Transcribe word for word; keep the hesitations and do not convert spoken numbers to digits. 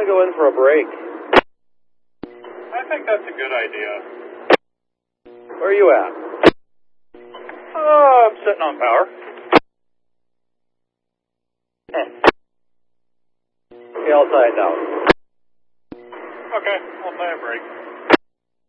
to go in for a break. I think that's a good idea. Where are you at? Oh, I'm sitting on power. Okay, I'll tie it down. Okay, I'll tie a break.